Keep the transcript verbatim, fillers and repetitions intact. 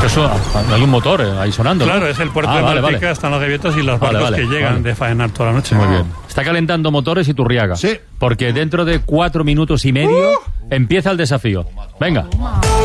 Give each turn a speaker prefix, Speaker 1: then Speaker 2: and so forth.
Speaker 1: Eso, hay un motor ahí sonando.
Speaker 2: Claro,
Speaker 1: ¿no?
Speaker 2: es el puerto
Speaker 1: ah,
Speaker 2: de
Speaker 1: vale,
Speaker 2: Malpica,
Speaker 1: vale.
Speaker 2: están los gaviotos y los
Speaker 1: Vale,
Speaker 2: barcos
Speaker 1: vale,
Speaker 2: que llegan
Speaker 1: vale.
Speaker 2: de faenar toda la noche.
Speaker 1: Muy bien. Está calentando motores y Turriaga.
Speaker 3: Sí.
Speaker 1: Porque dentro de cuatro minutos y medio uh. empieza el desafío. Venga.